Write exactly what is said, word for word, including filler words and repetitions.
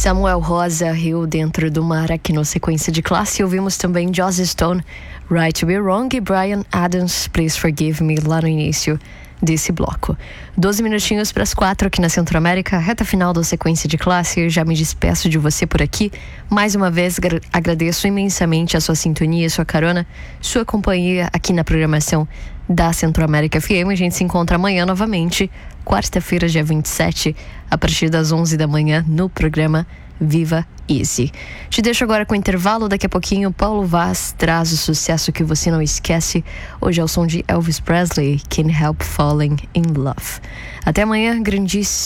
Samuel Rosa, Rio Dentro do Mar, aqui no Sequência de Classe. Ouvimos também Joss Stone, Right to Be Wrong, e Bryan Adams, Please Forgive Me, lá no início desse bloco. doze minutinhos para as quatro aqui na Centro América, reta final da Sequência de Classe. Eu já me despeço de você por aqui. Mais uma vez, gra- agradeço imensamente a sua sintonia, a sua carona, sua companhia aqui na programação da Centro América F M. A gente se encontra amanhã novamente, quarta-feira, dia vinte e sete, a partir das onze da manhã, no programa Viva Easy. Te deixo agora com o intervalo. Daqui a pouquinho, Paulo Vaz traz o sucesso que você não esquece. Hoje é o som de Elvis Presley, Can't Help Falling in Love. Até amanhã, grandíssimo.